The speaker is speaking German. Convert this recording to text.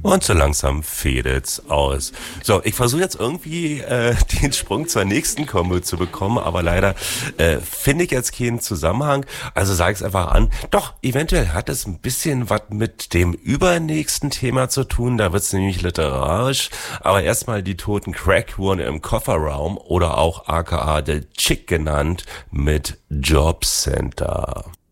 Und so langsam fädelt's aus. So, ich versuche jetzt irgendwie den Sprung zur nächsten Kombo zu bekommen, aber leider finde ich jetzt keinen Zusammenhang. Also sage ich es einfach an. Doch, eventuell hat es ein bisschen was mit dem übernächsten Thema zu tun. Da wird's nämlich literarisch. Aber erstmal die toten Crack-Uhren im Kofferraum oder auch aka The Chick genannt mit Jobcenter.